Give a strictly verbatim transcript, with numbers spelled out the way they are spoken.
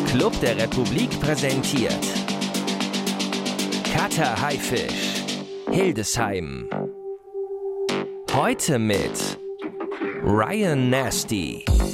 Club der Republik präsentiert Cutter Haifisch, Hildesheim. Heute mit Ryan Nasty.